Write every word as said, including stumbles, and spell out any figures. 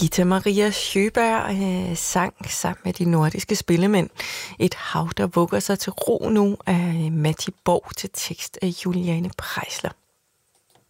Gitta Maria Sjöberg øh, sang sammen med de nordiske spillemænd Et hav, der vugger sig til ro nu af Matti Borg til tekst af Juliane Preisler.